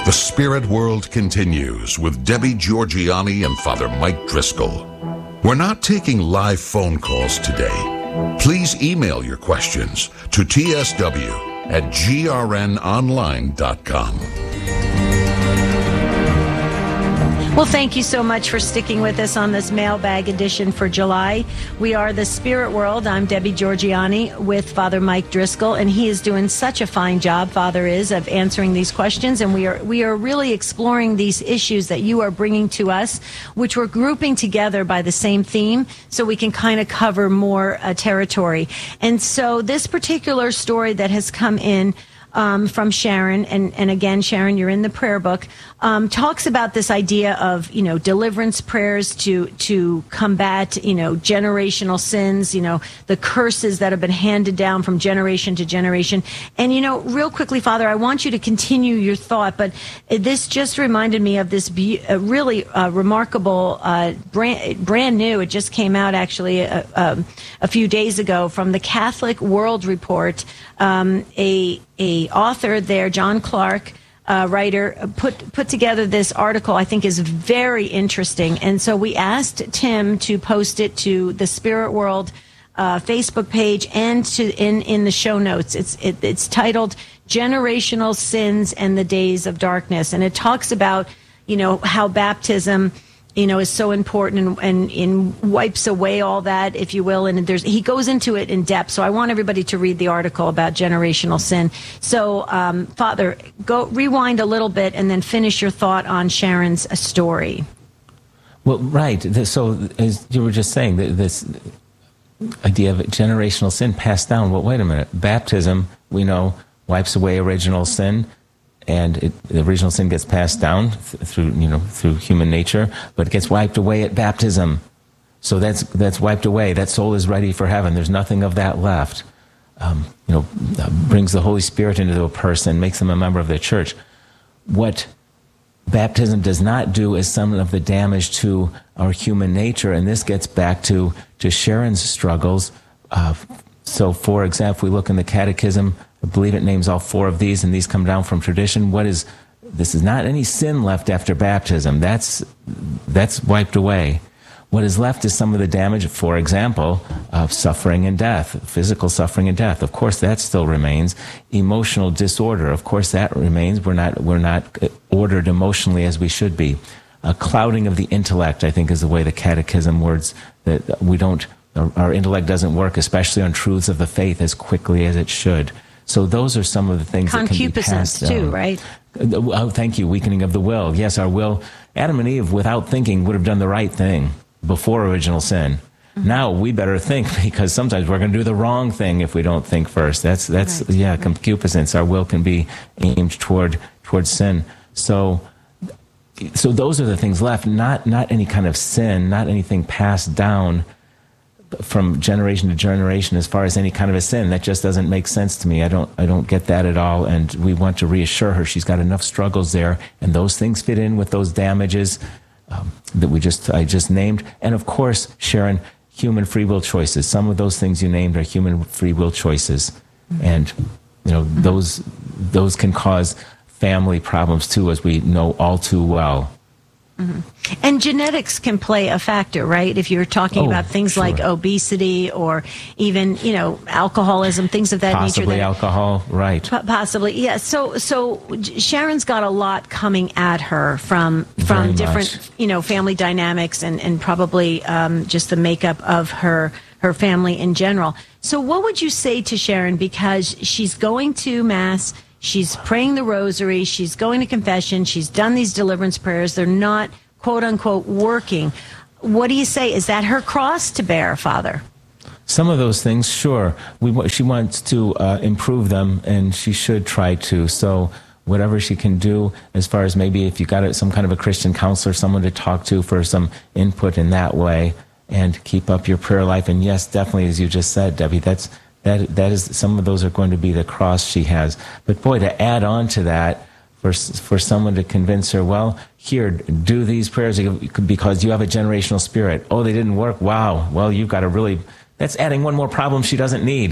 The Spirit World continues with Debbie Georgianni and Father Mike Driscoll. We're not taking live phone calls today. Please email your questions to tsw@grnonline.com. Well, thank you so much for sticking with us on this mailbag edition for July. We are the Spirit World. I'm Debbie Georgianni with Father Mike Driscoll, and he is doing such a fine job, Father is, of answering these questions. And we are really exploring these issues that you are bringing to us, which we're grouping together by the same theme, so we can kind of cover more territory. And so this particular story that has come in from Sharon, and again, Sharon, you're in the prayer book, talks about this idea of, deliverance prayers to combat, generational sins, the curses that have been handed down from generation to generation. And, real quickly, Father, I want you to continue your thought, but this just reminded me of this really remarkable, brand new, it just came out actually a few days ago from the Catholic World Report, a author there, John Clark, writer, put together this article I think is very interesting. And so we asked Tim to post it to the Spirit World Facebook page and in the show notes. It's titled Generational Sins and the Days of Darkness. And it talks about, how baptism is so important and wipes away all that, if you will. And he goes into it in depth. So I want everybody to read the article about generational sin. So, Father, go rewind a little bit and then finish your thought on Sharon's story. Well, right. So as you were just saying, this idea of generational sin passed down. Well, wait a minute. Baptism, we know, wipes away original sin. And the original sin gets passed down through human nature, but it gets wiped away at baptism. So that's wiped away. That soul is ready for heaven. There's nothing of that left. Brings the Holy Spirit into a person, makes them a member of the church. What baptism does not do is some of the damage to our human nature, and this gets back to Sharon's struggles. So, for example, if we look in the Catechism, I believe it names all four of these, and these come down from tradition. This is not any sin left after baptism. That's wiped away. What is left is some of the damage, for example, of suffering and death, physical suffering and death. Of course, that still remains. Emotional disorder, of course, that remains. We're not ordered emotionally as we should be. A clouding of the intellect, I think, is the way the Catechism words that our intellect doesn't work, especially on truths of the faith, as quickly as it should. So those are some of the things that can be passed down. Concupiscence too, right? Oh, thank you. Weakening of the will. Yes, our will. Adam and Eve, without thinking, would have done the right thing before original sin. Mm-hmm. Now we better think, because sometimes we're going to do the wrong thing if we don't think first. That's right. Concupiscence. Our will can be aimed toward sin. So those are the things left. Not any kind of sin. Not anything passed down from generation to generation as far as any kind of a sin. That just doesn't make sense to me. I don't get that at all, and we want to reassure her she's got enough struggles there, and those things fit in with those damages that I just named. And of course, Sharon, human free will choices. Some of those things you named are human free will choices, and those can cause family problems too, as we know all too well. Mm-hmm. And genetics can play a factor, right? If you're talking about things like obesity or even, alcoholism, things of that nature. Possibly alcohol, right. Possibly, yeah. So Sharon's got a lot coming at her from different, family dynamics and probably just the makeup of her family in general. So what would you say to Sharon? Because she's going to Mass, she's praying the rosary, she's going to confession, she's done these deliverance prayers. They're not, quote unquote, working. What do you say? Is that her cross to bear, Father? Some of those things, sure. She wants to improve them, and she should try to. So whatever she can do, as far as maybe if you got some kind of a Christian counselor, someone to talk to for some input in that way, and keep up your prayer life. And yes, definitely, as you just said, Debbie, that is, some of those are going to be the cross she has. But boy, to add on to that, for someone to convince her, well, here, do these prayers because you have a generational spirit. Oh, they didn't work? Wow. Well, you've got that's adding one more problem she doesn't need.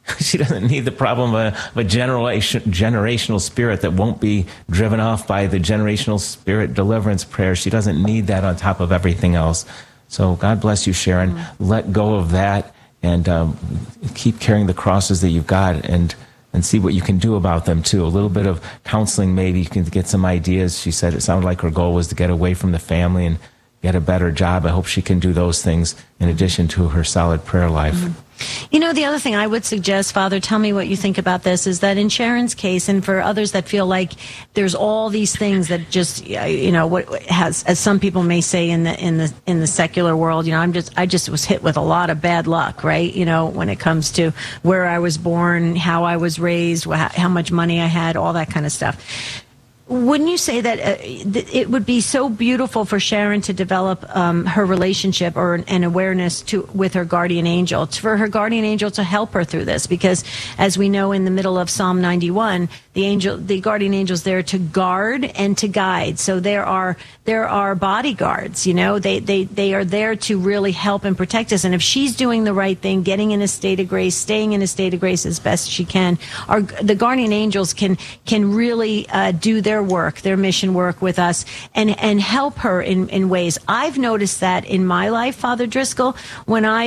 She doesn't need the problem of a generational spirit that won't be driven off by the generational spirit deliverance prayer. She doesn't need that on top of everything else. So God bless you, Sharon. Let go of that and keep carrying the crosses that you've got and see what you can do about them, too. A little bit of counseling, maybe you can get some ideas. She said it sounded like her goal was to get away from the family and get a better job. I hope she can do those things in addition to her solid prayer life. You know, the other thing I would suggest, Father, tell me what you think about this, is that in Sharon's case, and for others that feel like there's all these things that just, you know, what has, as some people may say in the secular world, you know, I just was hit with a lot of bad luck, right? You know, when it comes to where I was born, how I was raised, how much money I had, all that kind of stuff. Wouldn't you say that it would be so beautiful for Sharon to develop her relationship or an awareness with her guardian angel, for her guardian angel to help her through this? Because as we know, in the middle of Psalm 91, the guardian angel's there to guard and to guide. So there are bodyguards. You know, they are there to really help and protect us. And if she's doing the right thing, getting in a state of grace, staying in a state of grace as best she can, the guardian angels can really do their work, their mission work with us, and help her in ways. I've noticed that in my life, Father Driscoll, when I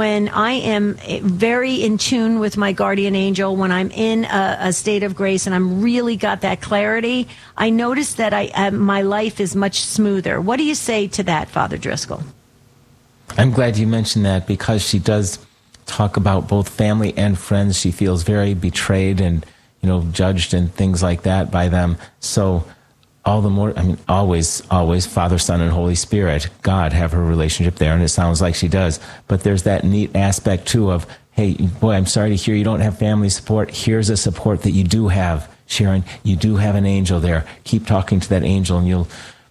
am very in tune with my guardian angel, when I'm in a state of grace and I'm really got that clarity, I notice that my life is much smoother. What do you say to that, Father Driscoll? I'm glad you mentioned that, because she does talk about both family and friends. She feels very betrayed and, you know, judged and things like that by them. So all the more, I mean, always, Father, Son, and Holy Spirit, God, have her relationship there, and it sounds like she does. But there's that neat aspect, too, of, hey, boy, I'm sorry to hear you don't have family support. Here's a support that you do have, Sharon. You do have an angel there. Keep talking to that angel, and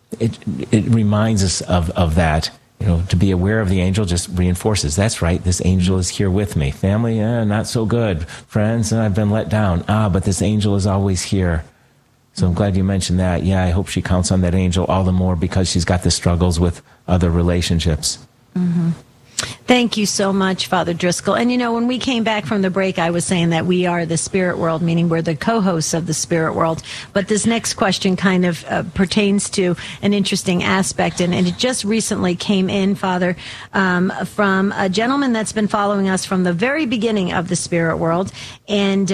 it reminds us of that. You know, to be aware of the angel just reinforces, that's right, this angel is here with me. Family, not so good. Friends, I've been let down. But this angel is always here. So I'm glad you mentioned that. Yeah, I hope she counts on that angel all the more, because she's got the struggles with other relationships. Mm-hmm. Thank you so much, Father Driscoll. And, you know, when we came back from the break, I was saying that we are the spirit world, meaning we're the co-hosts of the spirit world. But this next question kind of pertains to an interesting aspect. And it just recently came in, Father, from a gentleman that's been following us from the very beginning of the spirit world, and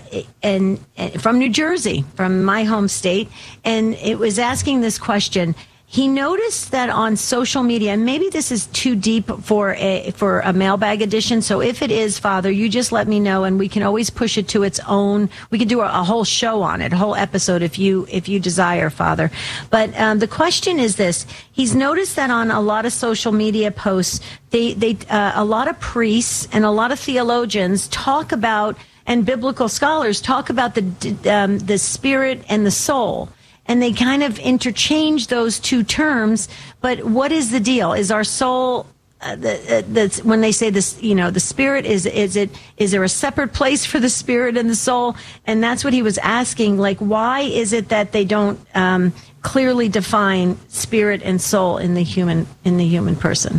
from New Jersey, from my home state. And it was asking this question. He noticed that on social media, and maybe this is too deep for a mailbag edition, so if it is, Father, you just let me know, and we can always push it to its own. We can do a whole show on it, a whole episode if you desire, Father. But the question is this: he's noticed that on a lot of social media posts, a lot of priests and a lot of theologians talk about, and biblical scholars talk about the spirit and the soul. And they kind of interchange those two terms, but what is the deal? Is our soul, when they say this, you know, the spirit, is there a separate place for the spirit and the soul? And that's what he was asking, like, why is it that they don't clearly define spirit and soul in the human person?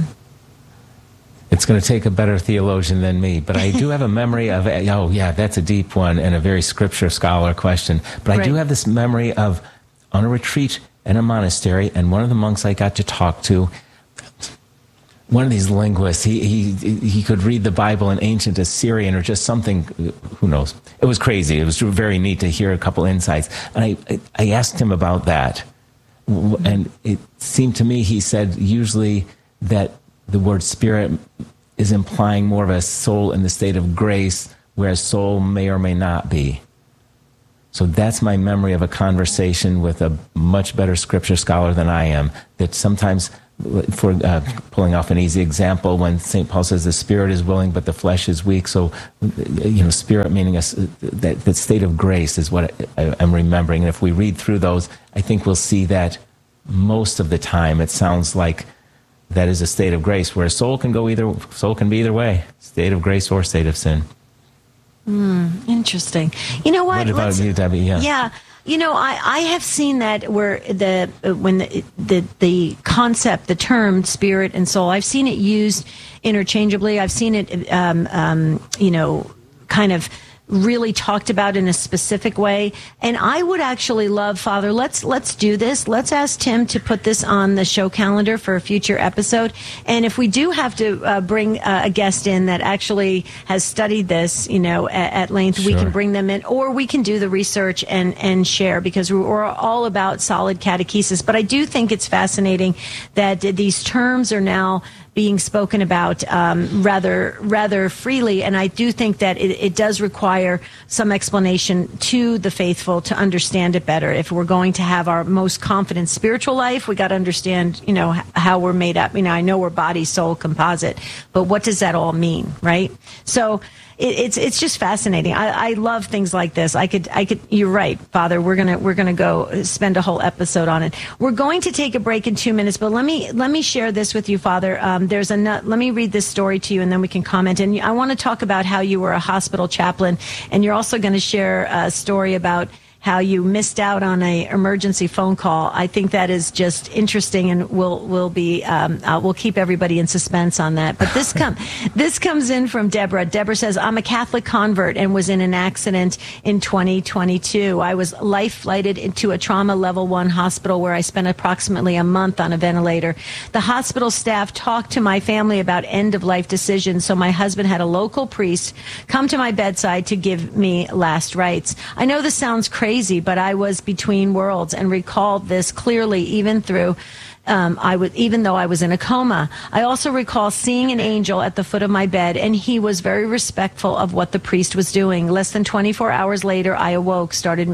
It's going to take a better theologian than me, but I do have a memory of, oh yeah, that's a deep one and a very scripture scholar question. But I do have this memory of, on a retreat in a monastery, and one of the monks I got to talk to, one of these linguists, he could read the Bible in ancient Assyrian or just something, who knows. It was crazy. It was very neat to hear a couple insights. And I asked him about that. And it seemed to me, he said, usually that the word spirit is implying more of a soul in the state of grace, whereas soul may or may not be. So that's my memory of a conversation with a much better scripture scholar than I am, that sometimes, for pulling off an easy example, when St. Paul says the spirit is willing but the flesh is weak, so, you know, spirit meaning that state of grace is what I'm remembering. And if we read through those, I think we'll see that most of the time it sounds like that is a state of grace, where soul can be either way, state of grace or state of sin. Interesting. You know what? What about you, Debbie? Yeah. You know, I have seen that where the concept, the term spirit and soul, I've seen it used interchangeably. I've seen it, kind of really talked about in a specific way. And I would actually love, Father, let's do this. Let's ask Tim to put this on the show calendar for a future episode. And if we do have to bring a guest in that actually has studied this, at length, Sure. we can bring them in, or we can do the research and share, because we're all about solid catechesis. But I do think it's fascinating that these terms are now being spoken about rather freely, and I do think that it does require some explanation to the faithful to understand it better. If we're going to have our most confident spiritual life, we got to understand, how we're made up. I know we're body, soul, composite, but what does that all mean, right? So it's just fascinating. I love things like this. I could. You're right, Father. We're gonna go spend a whole episode on it. We're going to take a break in 2 minutes, but let me share this with you, Father. Let me read this story to you, and then we can comment. And I want to talk about how you were a hospital chaplain, and you're also going to share a story about how you missed out on a emergency phone call. I think that is just interesting, and we'll keep everybody in suspense on that. But this comes in from Deborah. Deborah says, I'm a Catholic convert and was in an accident in 2022. I was life flighted into a trauma level 1 hospital where I spent approximately a month on a ventilator. The hospital staff talked to my family about end of life decisions, so my husband had a local priest come to my bedside to give me last rites. I know this sounds crazy, but I was between worlds and recalled this clearly, even though I was in a coma. I also recall seeing an angel at the foot of my bed, and he was very respectful of what the priest was doing. Less than 24 hours later, I awoke, started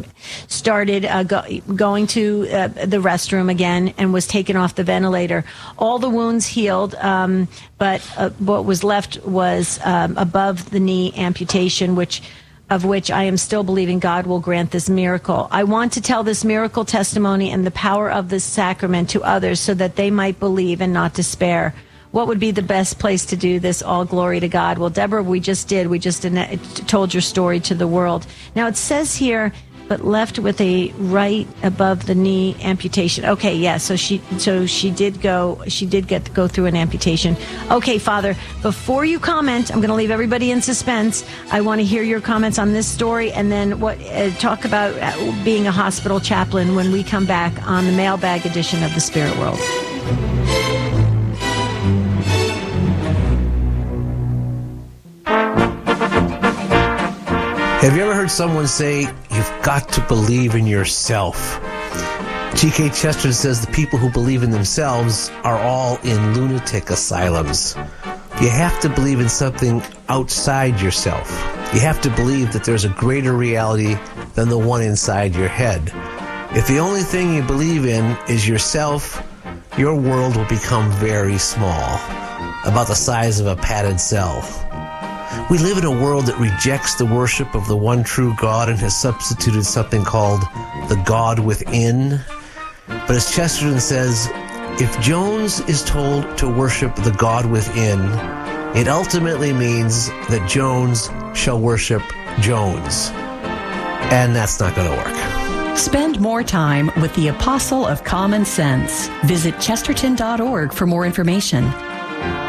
going to the restroom again, and was taken off the ventilator. All the wounds healed, but what was left was above the knee amputation, of which I am still believing God will grant this miracle. I want to tell this miracle testimony and the power of this sacrament to others so that they might believe and not despair. What would be the best place to do this? All glory to God. Well, Deborah, we just told your story to the world. Now it says here, but left with a right above the knee amputation. Okay, yeah. So she did go through an amputation. Okay, Father, before you comment, I'm going to leave everybody in suspense. I want to hear your comments on this story, and then talk about being a hospital chaplain when we come back on the mailbag edition of the Spirit World. Have you ever heard someone say, you've got to believe in yourself? G.K. Chesterton says the people who believe in themselves are all in lunatic asylums. You have to believe in something outside yourself. You have to believe that there's a greater reality than the one inside your head. If the only thing you believe in is yourself, your world will become very small, about the size of a padded cell. We live in a world that rejects the worship of the one true God and has substituted something called the God within. But as Chesterton says, if Jones is told to worship the God within, it ultimately means that Jones shall worship Jones. And that's not going to work. Spend more time with the Apostle of Common Sense. Visit chesterton.org for more information.